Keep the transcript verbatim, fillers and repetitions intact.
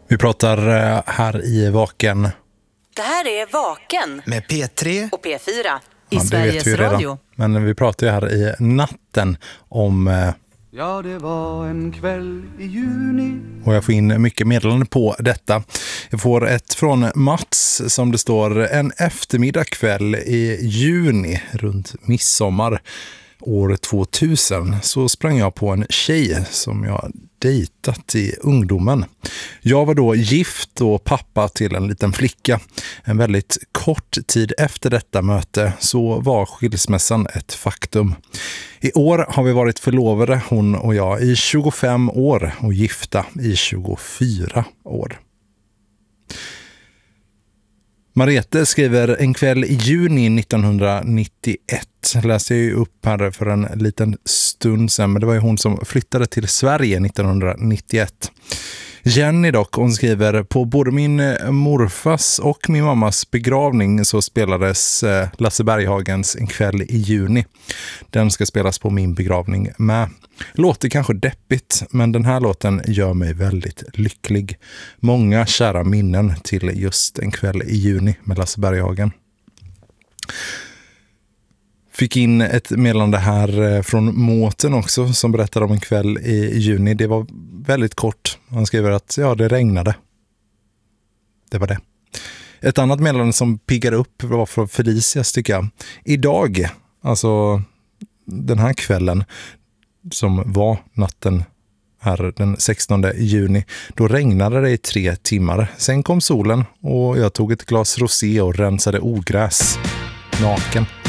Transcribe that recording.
Vi pratar här i Vaken. Det här är Vaken med P tre och P fyra i ja, Sveriges Radio. Men vi pratar ju här i natten om... Ja, det var en kväll i juni. Och jag får in mycket meddelande på detta. Jag får ett från Mats som det står: en eftermiddag kväll i juni runt midsommar år tvåtusen så sprang jag på en tjej som jag dejtat i ungdomen. Jag var då gift och pappa till en liten flicka. En väldigt kort tid efter detta möte så var skilsmässan ett faktum. I år har vi varit förlovade, hon och jag, i tjugofem år och gifta i tjugofyra år. Mariette skriver: en kväll i juni nittonhundranittioett. Läste jag ju upp här för en liten stund sedan, men det var ju hon som flyttade till Sverige nittonhundranittioett. Jenny dock, hon skriver: på både min morfars och min mammas begravning så spelades Lasse Berghagens En kväll i juni. Den ska spelas på min begravning med. Låter kanske deppigt, men den här låten gör mig väldigt lycklig. Många kära minnen till just En kväll i juni med Lasse Berghagen. Fick in ett meddelande här från Måten också som berättar om en kväll i juni. Det var väldigt kort. Han skriver att ja, det regnade. Det var det. Ett annat meddelande som piggade upp var från Felicias tycker jag. Idag, alltså den här kvällen som var natten här den sextonde juni, då regnade det i tre timmar. Sen kom solen och jag tog ett glas rosé och rensade ogräs naken.